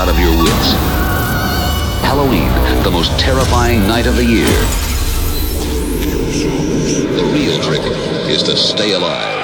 out of your wits. Halloween, the most terrifying night of the year. The real trick is to stay alive.